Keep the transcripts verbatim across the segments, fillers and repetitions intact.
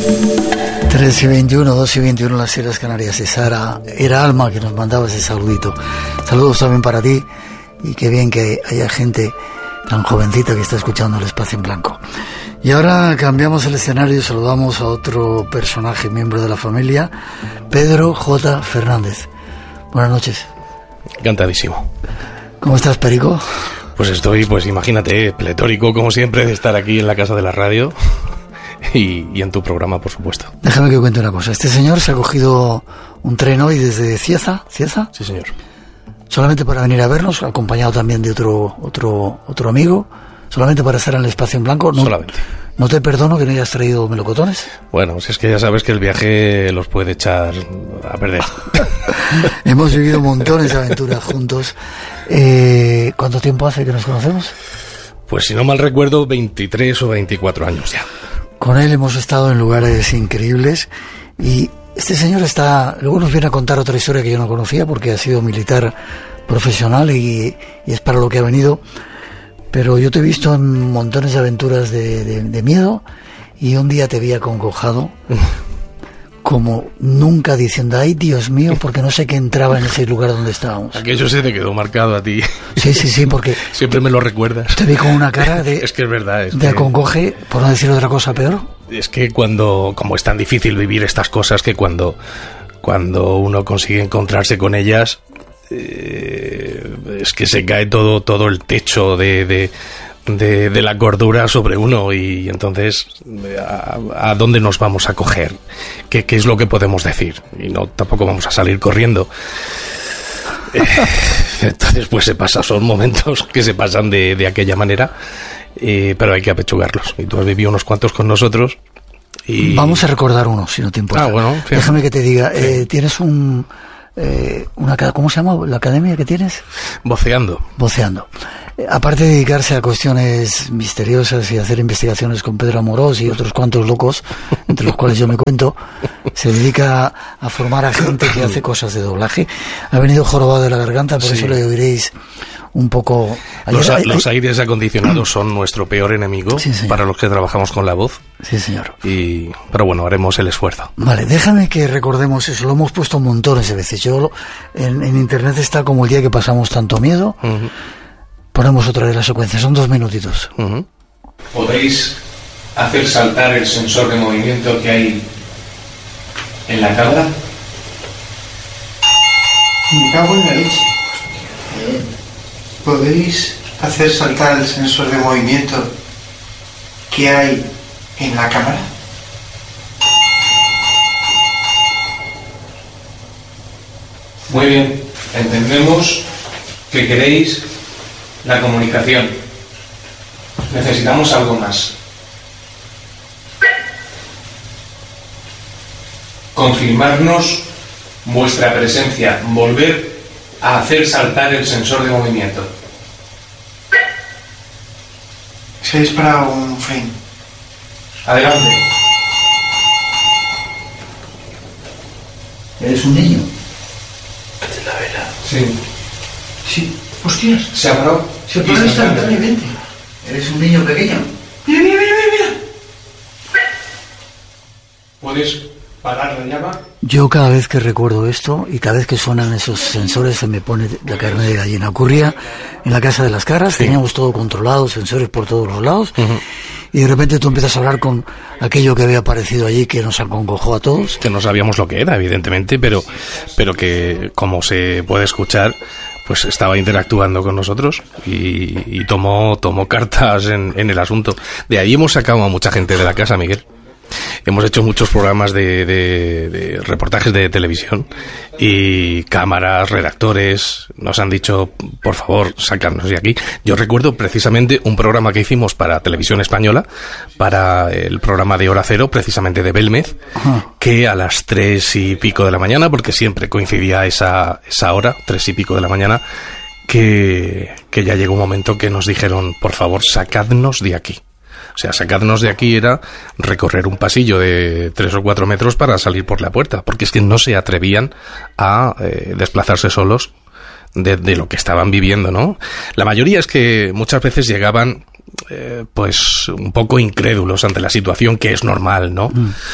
tres y veintiuno, dos y veintiuno en las Islas Canarias. Esa era, era Alma que nos mandaba ese saludito. Saludos también para ti, y qué bien que haya gente tan jovencita que está escuchando el Espacio en Blanco. Y ahora cambiamos el escenario y saludamos a otro personaje, miembro de la familia, Pedro J. Fernández. Buenas noches. Encantadísimo. ¿Cómo estás, Perico? Pues estoy, pues imagínate, pletórico como siempre de estar aquí en la casa de la radio y, y en tu programa, por supuesto. Déjame que cuente una cosa. Este señor se ha cogido un tren hoy desde Cieza, ¿Cieza? Sí, señor. Solamente para venir a vernos, acompañado también de otro otro otro amigo, solamente para estar en el Espacio en Blanco. No, solamente. No te perdono que no hayas traído melocotones. Bueno, si es que ya sabes que el viaje los puede echar a perder. Hemos vivido montones de aventuras juntos. Eh, ¿Cuánto tiempo hace que nos conocemos? Pues si no mal recuerdo, veintitrés o veinticuatro años ya. Con él hemos estado en lugares increíbles y este señor está... Luego nos viene a contar otra historia que yo no conocía porque ha sido militar profesional y, y es para lo que ha venido. Pero yo te he visto en montones de aventuras de, de, de miedo y un día te vi acongojado como nunca, diciendo, ay Dios mío, porque no sé qué entraba en ese lugar donde estábamos. Aquello se te quedó marcado a ti. Sí, sí, sí, porque... Siempre me lo recuerdas. Te vi con una cara de... Es que es verdad. Es de que... acongoje, por no decir otra cosa peor. Es que cuando... Como es tan difícil vivir estas cosas, que cuando, cuando uno consigue encontrarse con ellas... Eh, es que se cae todo todo el techo de, de, de, de la cordura sobre uno y entonces ¿a, a dónde nos vamos a coger? ¿Qué, qué es lo que podemos decir? Y no, tampoco vamos a salir corriendo. Eh, entonces pues se pasa, son momentos que se pasan de, de aquella manera, eh, pero hay que apechugarlos. Y tú has vivido unos cuantos con nosotros y... Vamos a recordar uno, si no te importa. Ah, bueno, sí. Déjame que te diga, eh, tienes un... Eh, una, ¿cómo se llama la academia que tienes? Voceando. Voceando. Eh, aparte de dedicarse a cuestiones misteriosas y hacer investigaciones con Pedro Amorós y otros cuantos locos, entre los cuales yo me cuento, se dedica a, a formar a gente que hace cosas de doblaje. Ha venido jorobado de la garganta, por sí. Eso le oiréis un poco... Ayer, los, a, hay, los aires acondicionados son nuestro peor enemigo, sí, para los que trabajamos con la voz. Sí, señor. Y, pero bueno, haremos el esfuerzo. Vale, déjame que recordemos eso. Lo hemos puesto montones de veces. Yo lo, en, en internet está como el día que pasamos tanto miedo. Uh-huh. Ponemos otra vez la secuencia. Son dos minutitos. Uh-huh. ¿Podéis hacer saltar el sensor de movimiento que hay en la cámara? Me cago en la leche. ¿Podéis hacer saltar el sensor de movimiento que hay en la cámara? Muy bien, entendemos que queréis la comunicación. Necesitamos algo más. Confirmarnos vuestra presencia, volver a hacer saltar el sensor de movimiento. Se ha disparado un frame. Adelante. ¿Eres un niño? ¿De la vela? Sí. Sí. Hostias. ¿Se ha parado? Se ha parado instantáneamente. ¿Eres un niño pequeño? Mira, mira, mira, mira. ¿Puedes parar la llama? Yo cada vez que recuerdo esto y cada vez que suenan esos sensores se me pone la carne de gallina. Ocurría en la Casa de las Caras, sí. Teníamos todo controlado, sensores por todos los lados, uh-huh. Y de repente tú empiezas a hablar con aquello que había aparecido allí que nos acongojó a todos. Que no sabíamos lo que era, evidentemente, pero, pero que, como se puede escuchar, pues estaba interactuando con nosotros y, y tomó, tomó cartas en, en el asunto. De ahí hemos sacado a mucha gente de la casa, Miguel. Hemos hecho muchos programas de, de, de reportajes de televisión y cámaras, redactores nos han dicho, por favor, sacarnos de aquí. Yo recuerdo precisamente un programa que hicimos para Televisión Española, para el programa de Hora Cero, precisamente de Belmez, uh-huh. Que a las tres y pico de la mañana, porque siempre coincidía esa, esa hora, tres y pico de la mañana, que, que ya llegó un momento que nos dijeron, por favor, sacadnos de aquí. O sea, sacarnos de aquí era recorrer un pasillo de tres o cuatro metros para salir por la puerta, porque es que no se atrevían a eh, desplazarse solos de, de lo que estaban viviendo, ¿no? La mayoría es que muchas veces llegaban eh, pues un poco incrédulos ante la situación, que es normal, ¿no? Mm.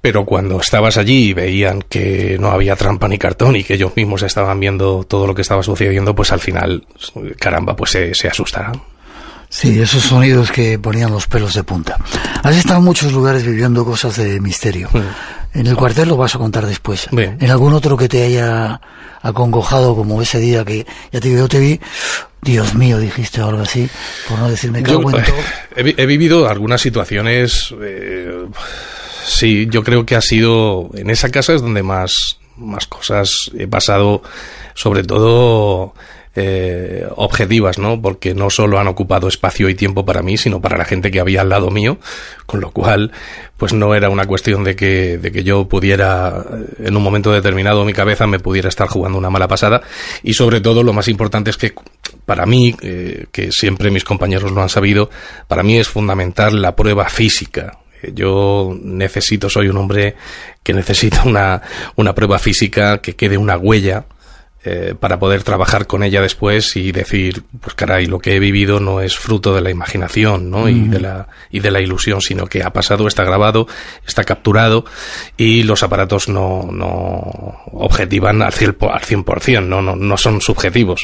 pero cuando estabas allí y veían que no había trampa ni cartón y que ellos mismos estaban viendo todo lo que estaba sucediendo, pues al final, caramba, pues se, se asustarán. Sí, esos sonidos que ponían los pelos de punta. Has estado en muchos lugares viviendo cosas de misterio. Mm. En el cuartel lo vas a contar después. Bien. ¿En algún otro que te haya acongojado como ese día que ya te, yo te vi? Dios mío, dijiste algo así, por no decirme que yo, he, he vivido algunas situaciones, eh, sí, yo creo que ha sido, en esa casa es donde más, más cosas he pasado, sobre todo eh, objetivas, ¿no? Porque no solo han ocupado espacio y tiempo para mí, sino para la gente que había al lado mío, con lo cual, pues no era una cuestión de que, de que yo pudiera, en un momento determinado, mi cabeza me pudiera estar jugando una mala pasada, y sobre todo lo más importante es que para mí, eh, que siempre mis compañeros lo han sabido, para mí es fundamental la prueba física. Yo necesito, soy un hombre que necesita una, una prueba física, que quede una huella, eh, para poder trabajar con ella después y decir, pues caray, lo que he vivido no es fruto de la imaginación, ¿no? Mm. y de la y de la ilusión, sino que ha pasado, está grabado, está capturado, y los aparatos no, no objetivan al cien por ciento, no, no, no son subjetivos.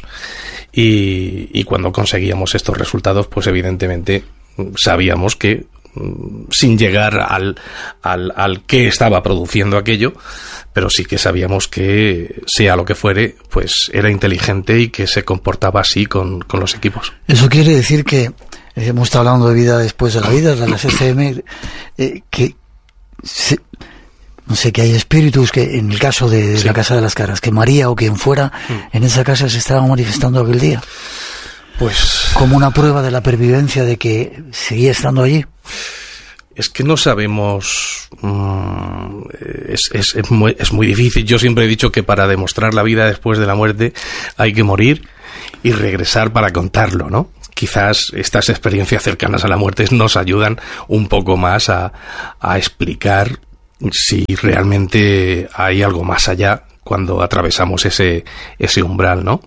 Y, y cuando conseguíamos estos resultados, pues evidentemente sabíamos que, sin llegar al, al, al qué estaba produciendo aquello, pero sí que sabíamos que, sea lo que fuere, pues era inteligente y que se comportaba así con, con los equipos. Eso quiere decir que, eh, hemos estado hablando de vida después de la vida, de las F M, eh, que se, no sé, que hay espíritus que, en el caso de sí. la Casa de las Caras, que María o quien fuera, mm. en esa casa se estaba manifestando aquel día. Pues como una prueba de la pervivencia de que seguía estando allí. Es que no sabemos, mmm, es, es, es, muy, es muy difícil. Yo siempre he dicho que para demostrar la vida después de la muerte hay que morir y regresar para contarlo, ¿no? Quizás estas experiencias cercanas a la muerte nos ayudan un poco más a, a explicar si realmente hay algo más allá cuando atravesamos ese, ese umbral, ¿no?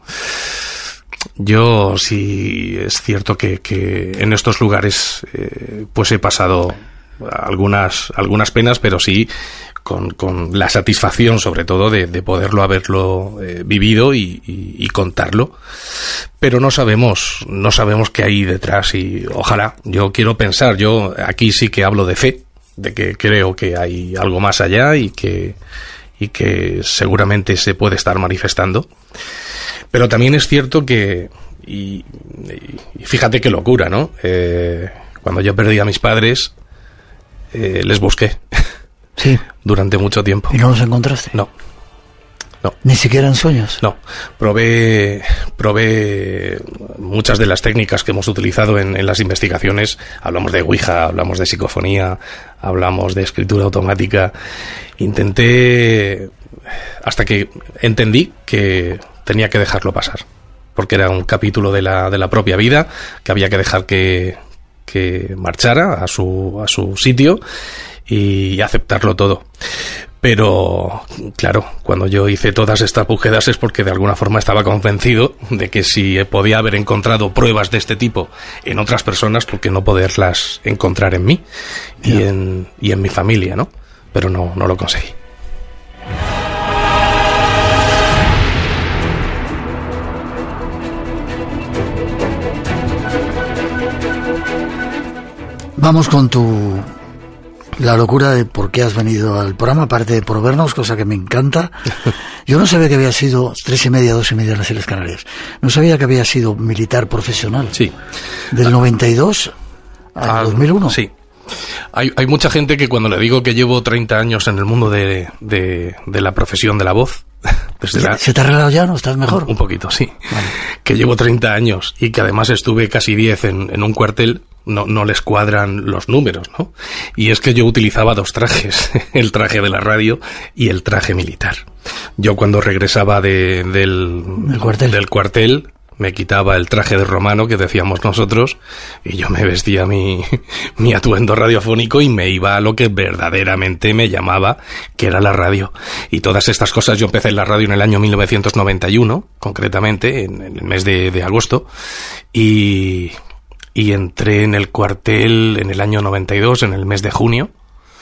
Yo sí es cierto que, que en estos lugares eh, pues he pasado algunas algunas penas, pero sí con, con la satisfacción sobre todo de, de poderlo haberlo eh, vivido y, y, y contarlo, pero no sabemos no sabemos qué hay detrás, y ojalá, yo quiero pensar, yo aquí sí que hablo de fe, de que creo que hay algo más allá y que y que seguramente se puede estar manifestando. Pero también es cierto que, y, y fíjate qué locura, ¿no? Eh, cuando yo perdí a mis padres, eh, les busqué. Sí. Durante mucho tiempo. ¿Y no los encontraste? No. No. ¿Ni siquiera en sueños? No. Probé, probé muchas de las técnicas que hemos utilizado en, en las investigaciones. Hablamos de Ouija, hablamos de psicofonía, hablamos de escritura automática. Intenté, hasta que entendí que tenía que dejarlo pasar, porque era un capítulo de la, de la propia vida que había que dejar que, que marchara a su, a su sitio y aceptarlo todo. Pero, claro, cuando yo hice todas estas búsquedas es porque de alguna forma estaba convencido de que si podía haber encontrado pruebas de este tipo en otras personas, ¿por qué no poderlas encontrar en mí y en, y en mi familia, ¿no? Pero no, no lo conseguí. Vamos con tu... la locura de por qué has venido al programa, aparte de por vernos, cosa que me encanta. Yo no sabía que había sido tres y media, dos y media en las Islas Canarias. No sabía que había sido militar profesional. Sí. Del noventa y dos al ah, dos mil uno. Sí. Hay, hay mucha gente que cuando le digo que llevo treinta años en el mundo de, de, de la profesión de la voz... Desde la, ¿Se te ha arreglado ya? ¿No estás mejor? Un, un poquito, sí. Vale. Que llevo treinta años y que además estuve casi diez en, en un cuartel. No, no les cuadran los números, ¿no? Y es que yo utilizaba dos trajes, el traje de la radio y el traje militar. Yo cuando regresaba de, del, ¿El cuartel? del cuartel me quitaba el traje de romano que decíamos nosotros y yo me vestía mi, mi atuendo radiofónico y me iba a lo que verdaderamente me llamaba, que era la radio. Y todas estas cosas, yo empecé en la radio en el año mil novecientos noventa y uno, concretamente, en, en el mes de, de agosto, y... y entré en el cuartel en el año noventa y dos, en el mes de junio,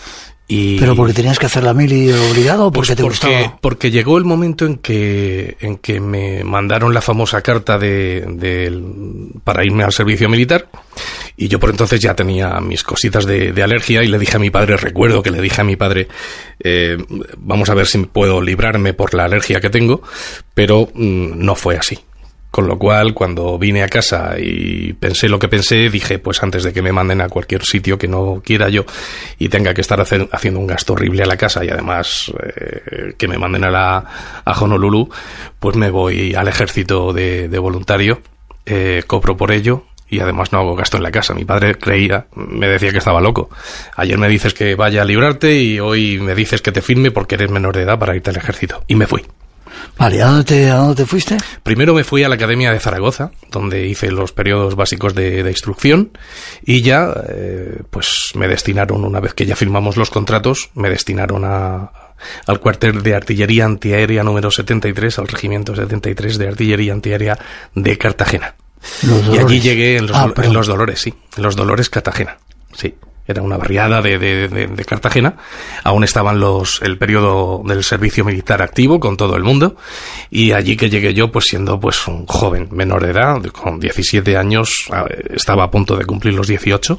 Y ¿Pero porque tenías que hacer la mili obligado o porque pues te porque, gustaba? Porque llegó el momento en que en que me mandaron la famosa carta de, de para irme al servicio militar, y yo por entonces ya tenía mis cositas de, de alergia, y le dije a mi padre, recuerdo que le dije a mi padre, eh, vamos a ver si puedo librarme por la alergia que tengo, pero mmm, no fue así. Con lo cual, cuando vine a casa y pensé lo que pensé, dije, pues antes de que me manden a cualquier sitio que no quiera yo y tenga que estar hacer, haciendo un gasto horrible a la casa, y además eh, que me manden a, la, a Honolulu, pues me voy al ejército de, de voluntario, eh, cobro por ello y además no hago gasto en la casa. Mi padre creía, me decía que estaba loco. Ayer me dices que vaya a librarte y hoy me dices que te firme porque eres menor de edad para irte al ejército. Y me fui. Vale, ¿a dónde te, a dónde te fuiste? Primero me fui a la Academia de Zaragoza, donde hice los periodos básicos de, de instrucción, y ya eh, pues me destinaron, una vez que ya firmamos los contratos, me destinaron a, al cuartel de artillería antiaérea número setenta y tres, al regimiento setenta y tres de artillería antiaérea de Cartagena. Y allí llegué en los, ah, en los Dolores, sí, en los Dolores, Cartagena, sí. Era una barriada de, de, de, de Cartagena. Aún estaban los el periodo del servicio militar activo con todo el mundo, y allí que llegué yo, pues siendo pues un joven menor de edad, con diecisiete años, estaba a punto de cumplir los dieciocho,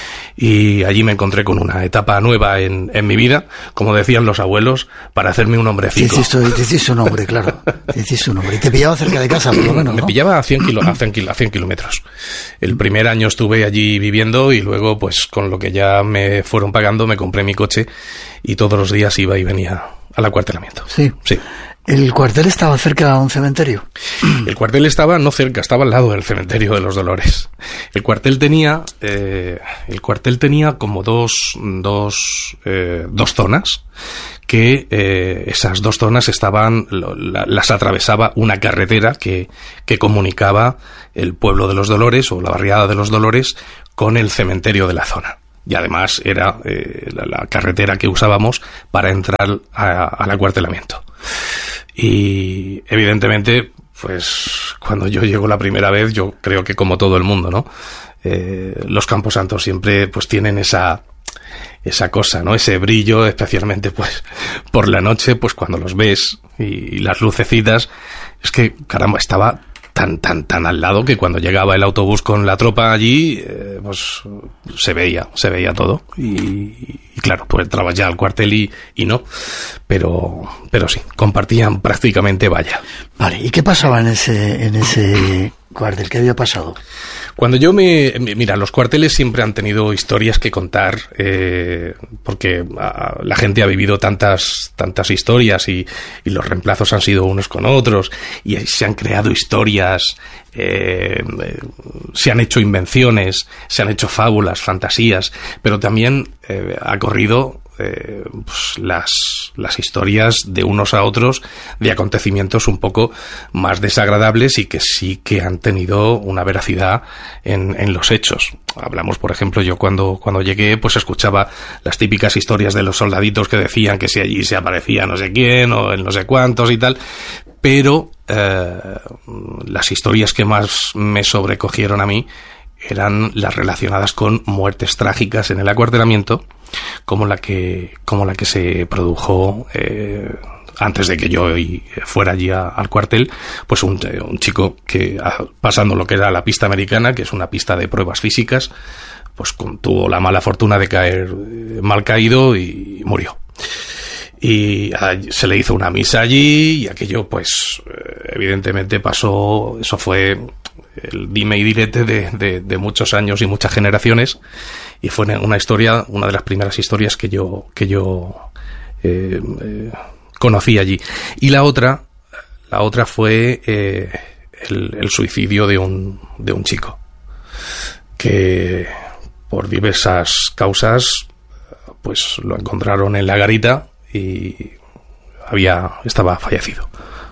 y allí me encontré con una etapa nueva en, en mi vida, como decían los abuelos, para hacerme un hombrecito. Te hiciste, te hiciste un hombre, claro. Te hiciste un hombre. Y te pillaba cerca de casa, por lo menos, ¿no? Me pillaba a cien, kilo, a, cien, a cien kilómetros. El primer año estuve allí viviendo, y luego, pues con lo que ya me fueron pagando, me compré mi coche y todos los días iba y venía al acuartelamiento. Sí. Sí. ¿El cuartel estaba cerca de un cementerio? El cuartel estaba no cerca, estaba al lado del cementerio de los Dolores. El cuartel tenía, eh, el cuartel tenía como dos, dos, eh, dos zonas, que eh, esas dos zonas estaban, la, las atravesaba una carretera que, que comunicaba el pueblo de los Dolores o la barriada de los Dolores con el cementerio de la zona. Y además era eh, la, la carretera que usábamos para entrar a, al acuartelamiento. Y evidentemente, pues cuando yo llego la primera vez, yo creo que como todo el mundo, ¿no? Eh, los camposantos siempre pues tienen esa esa cosa, ¿no? Ese brillo, especialmente pues por la noche, pues cuando los ves y, y las lucecitas, es que caramba, estaba tan tan tan al lado que cuando llegaba el autobús con la tropa allí, eh, pues se veía, se veía todo. Y, y claro, tú entrabas ya al cuartel y, y no, pero pero sí, compartían prácticamente valla. Vale, ¿y qué pasaba en ese en ese cuartel? ¿Qué había pasado? Cuando yo me... Mira, los cuarteles siempre han tenido historias que contar, eh, porque a, la gente ha vivido tantas tantas historias y, y los reemplazos han sido unos con otros, y se han creado historias, eh, eh, se han hecho invenciones, se han hecho fábulas, fantasías, pero también eh, ha corrido... Eh, pues las, las historias de unos a otros de acontecimientos un poco más desagradables y que sí que han tenido una veracidad en, en los hechos. Hablamos, por ejemplo, yo cuando, cuando llegué, pues escuchaba las típicas historias de los soldaditos que decían que si allí se aparecía no sé quién o el no sé cuántos y tal, pero eh, las historias que más me sobrecogieron a mí eran las relacionadas con muertes trágicas en el acuartelamiento, como la que como la que se produjo eh, antes de que yo fuera allí a, al cuartel, pues un, un chico que pasando lo que era la pista americana, que es una pista de pruebas físicas, pues con, tuvo la mala fortuna de caer eh, mal caído y murió. Y a, se le hizo una misa allí y aquello pues eh, evidentemente pasó, eso fue el dime y direte de, de, de muchos años y muchas generaciones, y fue una historia, una de las primeras historias que yo que yo eh, eh, conocí allí. Y la otra, la otra fue eh, el, el suicidio de un de un chico que por diversas causas pues lo encontraron en la garita y había estaba fallecido.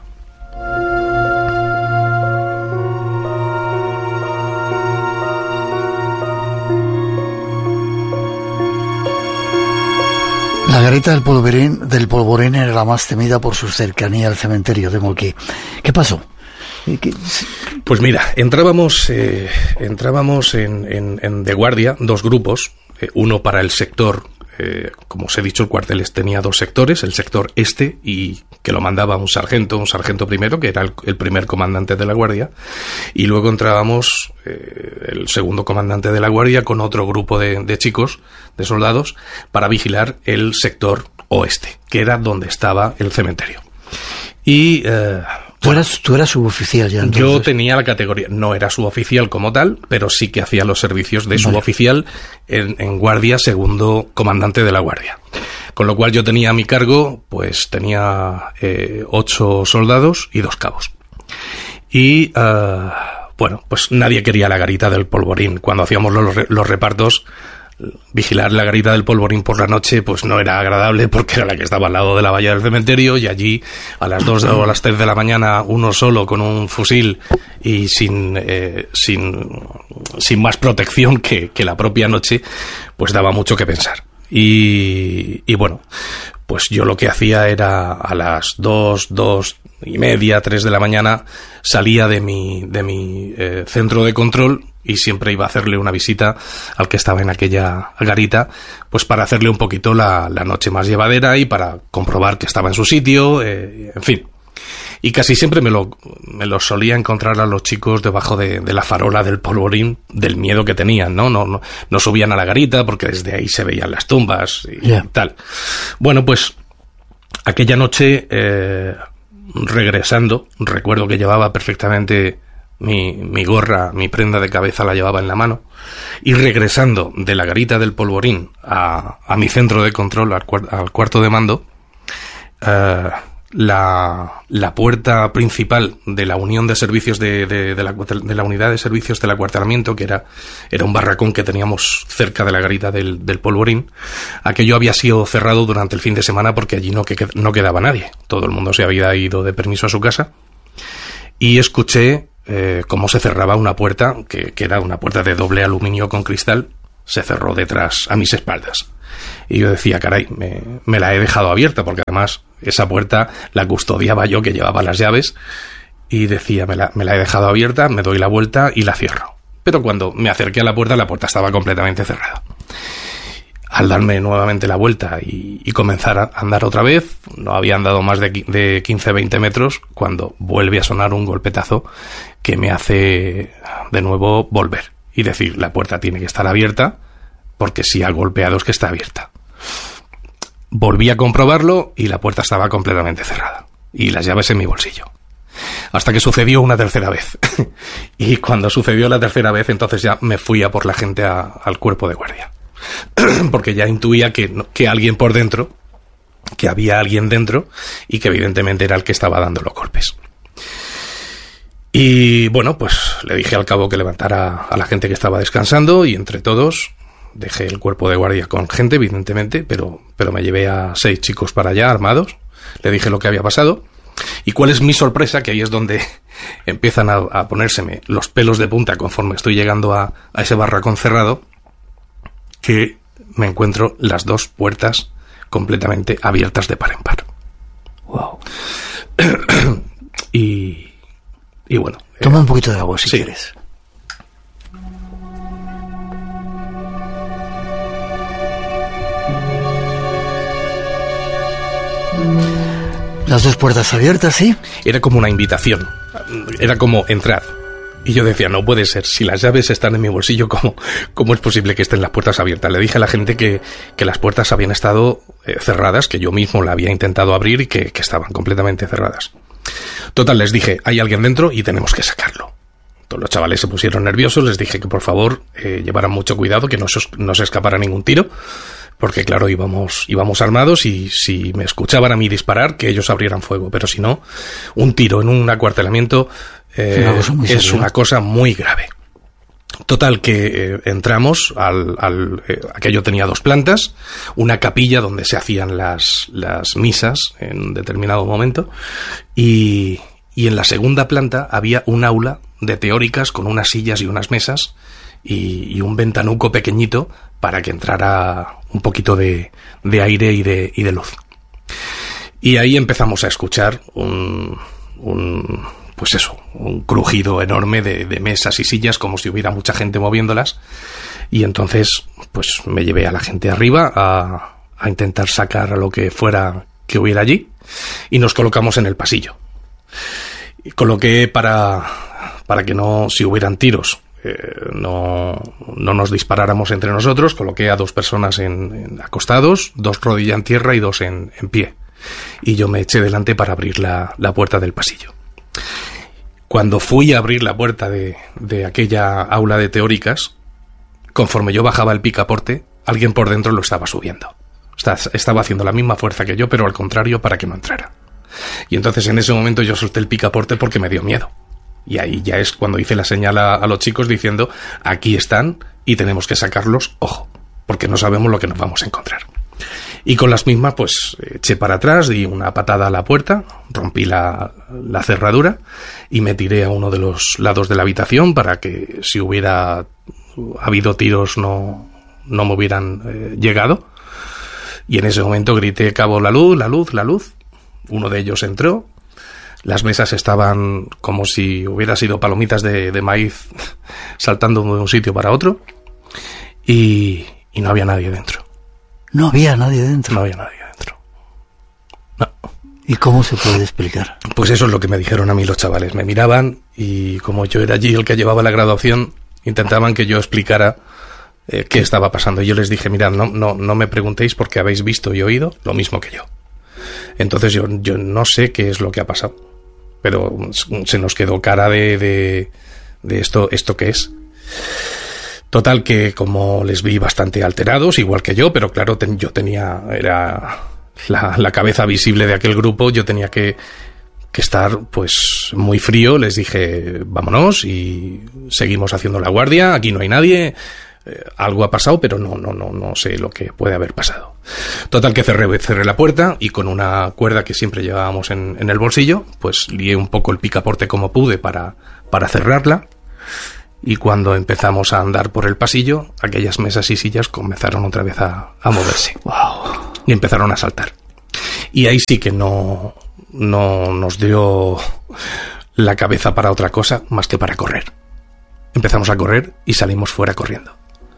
La garita del polvorín, del polvorín era la más temida por su cercanía al cementerio de Moquí. ¿Qué pasó? ¿Qué? Pues mira, entrábamos eh, entrábamos en, en, en de guardia dos grupos, eh, uno para el sector eh, como os he dicho, el cuartel tenía dos sectores, el sector este, y que lo mandaba un sargento, un sargento primero, que era el, el primer comandante de la guardia, y luego entrábamos eh, el segundo comandante de la guardia con otro grupo de, de chicos, de soldados, para vigilar el sector oeste, que era donde estaba el cementerio. Y... Eh, ¿Tú eras, tú eras suboficial ya entonces? Yo tenía la categoría, no era suboficial como tal, pero sí que hacía los servicios de suboficial en, en guardia, segundo comandante de la guardia. Con lo cual yo tenía a mi cargo, pues tenía eh, ocho soldados y dos cabos. Y, uh, bueno, pues nadie quería la garita del polvorín. Cuando hacíamos los, los repartos, vigilar la garita del polvorín por la noche pues no era agradable, porque era la que estaba al lado de la valla del cementerio, y allí a las dos o a las tres de la mañana uno solo con un fusil y sin eh, sin sin más protección que, que la propia noche, pues daba mucho que pensar. Y, y bueno, pues yo lo que hacía era a las dos, dos y media, tres de la mañana, salía de mi, de mi eh, centro de control, y siempre iba a hacerle una visita al que estaba en aquella garita, pues para hacerle un poquito la, la noche más llevadera y para comprobar que estaba en su sitio, eh, en fin. Y casi siempre me lo, me lo solía encontrar a los chicos debajo de, de la farola del polvorín, del miedo que tenían, ¿no? No, no, no subían a la garita porque desde ahí se veían las tumbas y yeah. tal. Bueno, pues aquella noche, eh, regresando, recuerdo que llevaba perfectamente mi, mi gorra, mi prenda de cabeza la llevaba en la mano, y regresando de la garita del polvorín a, a mi centro de control, al, cuar, al cuarto de mando, eh, La, la puerta principal de la unión de servicios de, de, de, la, de la unidad de servicios del acuartelamiento, que era, era un barracón que teníamos cerca de la garita del, del polvorín, aquello había sido cerrado durante el fin de semana porque allí no, que, no quedaba nadie. Todo el mundo se había ido de permiso a su casa, y escuché eh, cómo se cerraba una puerta, que, que era una puerta de doble aluminio con cristal, se cerró detrás a mis espaldas. Y yo decía, caray, me, me la he dejado abierta, porque además esa puerta la custodiaba yo, que llevaba las llaves, y decía, me la, me la he dejado abierta, me doy la vuelta y la cierro. Pero cuando me acerqué a la puerta, la puerta estaba completamente cerrada. Al darme nuevamente la vuelta y, y comenzar a andar otra vez, no había andado más de, de quince a veinte metros, cuando vuelve a sonar un golpetazo que me hace de nuevo volver y decir, la puerta tiene que estar abierta, porque si ha golpeado es que está abierta. Volví a comprobarlo y la puerta estaba completamente cerrada, y las llaves en mi bolsillo. Hasta que sucedió una tercera vez. Y cuando sucedió la tercera vez, entonces ya me fui a por la gente a, al cuerpo de guardia. Porque ya intuía que, que alguien por dentro, que había alguien dentro, y que evidentemente era el que estaba dando los golpes. Y bueno, pues le dije al cabo que levantara a la gente que estaba descansando, y entre todos dejé el cuerpo de guardia con gente, evidentemente, pero, pero me llevé a seis chicos para allá, armados. Le dije lo que había pasado. ¿Y cuál es mi sorpresa? Que ahí es donde empiezan a, a ponérseme los pelos de punta conforme estoy llegando a, a ese barracón cerrado, que me encuentro las dos puertas completamente abiertas de par en par. Wow. y, y bueno. Toma eh, un poquito de agua si sí. quieres. Las dos puertas abiertas, ¿sí? Era como una invitación. Era como, entrad. Y yo decía, no puede ser. Si las llaves están en mi bolsillo, ¿cómo, cómo es posible que estén las puertas abiertas? Le dije a la gente que, que las puertas habían estado eh, cerradas, que yo mismo la había intentado abrir y que, que estaban completamente cerradas. Total, les dije, hay alguien dentro y tenemos que sacarlo. Todos los chavales se pusieron nerviosos. Les dije que por favor eh, llevaran mucho cuidado, que no se, no se escapara ningún tiro. Porque claro, íbamos, íbamos armados, y si me escuchaban a mí disparar, que ellos abrieran fuego. Pero si no, un tiro en un acuartelamiento eh, una es seria. Una cosa muy grave. Total, que eh, entramos, al, al eh, aquello tenía dos plantas, una capilla donde se hacían las, las misas en un determinado momento, y, y en la segunda planta había un aula de teóricas con unas sillas y unas mesas, y, y un ventanuco pequeñito para que entrara un poquito de, de aire y de, y de luz. Y ahí empezamos a escuchar un, un, pues eso, un crujido enorme de, de mesas y sillas, como si hubiera mucha gente moviéndolas. Y entonces, pues me llevé a la gente arriba a, a intentar sacar a lo que fuera que hubiera allí, y nos colocamos en el pasillo. Y coloqué para, para que no, si hubieran tiros, eh, no, no nos disparáramos entre nosotros, coloqué a dos personas en, en acostados, dos rodillas en tierra y dos en, en pie. Y yo me eché delante para abrir la, la puerta del pasillo. Cuando fui a abrir la puerta de, de aquella aula de teóricas, conforme yo bajaba el picaporte, alguien por dentro lo estaba subiendo. Estaba haciendo la misma fuerza que yo, pero al contrario, para que no entrara. Y entonces en ese momento yo solté el picaporte porque me dio miedo. Y ahí ya es cuando hice la señal a, a los chicos diciendo, aquí están y tenemos que sacarlos, ojo, porque no sabemos lo que nos vamos a encontrar. Y con las mismas, pues eché para atrás, di una patada a la puerta, rompí la, la cerradura y me tiré a uno de los lados de la habitación para que si hubiera habido tiros no, no me hubieran eh, llegado. Y en ese momento grité, cabo, la luz, la luz, la luz. Uno de ellos entró. Las mesas estaban como si hubiera sido palomitas de, de maíz saltando de un sitio para otro. Y, y no había nadie dentro. No había nadie dentro. No había nadie dentro. No. ¿Y cómo se puede explicar? Pues eso es lo que me dijeron a mí los chavales. Me miraban y como yo era allí el que llevaba la graduación, intentaban que yo explicara Eh, qué estaba pasando. Yo les dije, mirad, no, no, no me preguntéis porque habéis visto y oído lo mismo que yo. Entonces yo, yo no sé qué es lo que ha pasado, pero se nos quedó cara de, de, de esto, esto qué es. Total que como les vi bastante alterados, igual que yo, pero claro, ten, yo tenía, era la, la cabeza visible de aquel grupo, yo tenía que, que estar pues muy frío. Les dije, vámonos y seguimos haciendo la guardia, aquí no hay nadie. Eh, algo ha pasado, pero no, no, no, no sé lo que puede haber pasado. Total que cerré, cerré la puerta y con una cuerda que siempre llevábamos en, en el bolsillo, pues lié un poco el picaporte como pude para, para cerrarla. Y cuando empezamos a andar por el pasillo, aquellas mesas y sillas comenzaron otra vez a, a moverse. Wow. Y empezaron a saltar. Y ahí sí que no, no nos dio la cabeza para otra cosa más que para correr. Empezamos a correr y salimos fuera corriendo.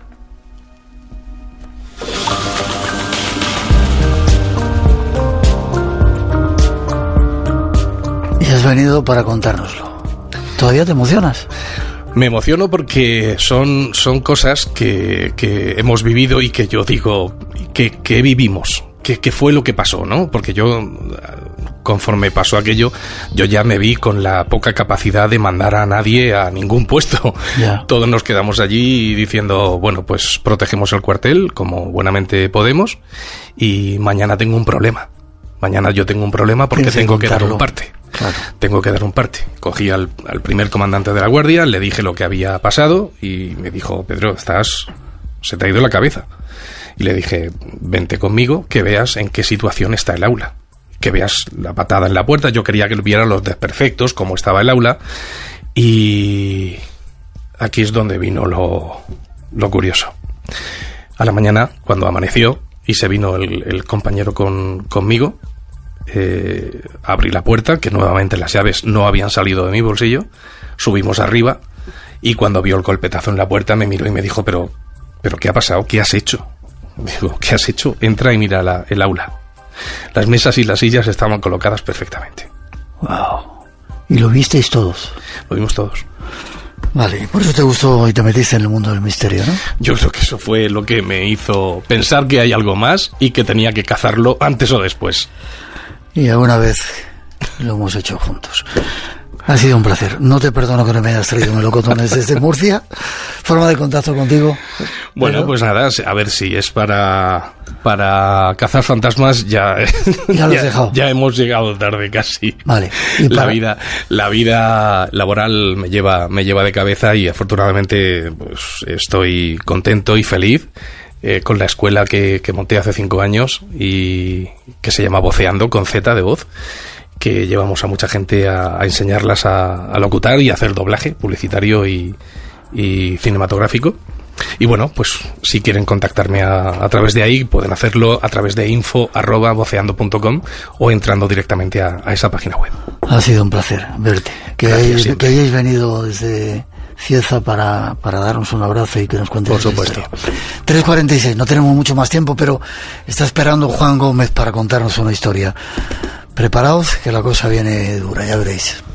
Y has venido para contárnoslo. ¿Todavía te emocionas? Me emociono porque son, son cosas que, que hemos vivido y que yo digo, que, que vivimos, que, que fue lo que pasó, ¿no? Porque yo, conforme pasó aquello, yo ya me vi con la poca capacidad de mandar a nadie a ningún puesto. Yeah. Todos nos quedamos allí diciendo, bueno, pues protegemos el cuartel como buenamente podemos y mañana tengo un problema. Mañana yo tengo un problema porque Tienes tengo que que dar un contarlo. parte. Claro. Tengo que dar un parte. Cogí al, al primer comandante de la guardia, le dije lo que había pasado y me dijo, Pedro, estás, se te ha ido la cabeza. Y le dije, vente conmigo, que veas en qué situación está el aula. Que veas la patada en la puerta. Yo quería que vieran los desperfectos, cómo estaba el aula. Y aquí es donde vino lo, lo curioso. A la mañana, cuando amaneció y se vino el, el compañero con, conmigo, Eh, abrí la puerta, que nuevamente las llaves no habían salido de mi bolsillo, subimos arriba y cuando vio el golpetazo en la puerta me miró y me dijo, pero, pero ¿qué ha pasado? ¿Qué has hecho? Digo, ¿qué has hecho? Entra y mira la, el aula. Las mesas y las sillas estaban colocadas perfectamente. Wow. ¿Y lo visteis todos? Lo vimos todos. Vale, por eso te gustó y te metiste en el mundo del misterio, ¿no? Yo creo que eso fue lo que me hizo pensar que hay algo más y que tenía que cazarlo antes o después. Y alguna vez lo hemos hecho juntos. Ha sido un placer. No te perdono que no me hayas traído melocotones desde Murcia. Forma de contacto contigo. Bueno, Pero... pues nada, a ver si es para para cazar fantasmas, ya ya lo has dejado. Ya hemos llegado tarde casi. Vale. ¿Y la para... vida la vida laboral me lleva me lleva de cabeza y afortunadamente pues estoy contento y feliz. Eh, con la escuela que, que monté hace cinco años y que se llama Voceando, con Z de voz, que llevamos a mucha gente a, a enseñarlas a, a locutar y a hacer doblaje publicitario y, y cinematográfico. Y bueno, pues si quieren contactarme a, a través de ahí, pueden hacerlo a través de info arroba voceando punto com o entrando directamente a, a esa página web. Ha sido un placer verte, que, Gracias, hay, que hayáis venido desde Cieza para, para darnos un abrazo y que nos cuentes. Por supuesto. tres cuarenta y seis, no tenemos mucho más tiempo, pero está esperando Juan Gómez para contarnos una historia. Preparaos, que la cosa viene dura, ya veréis.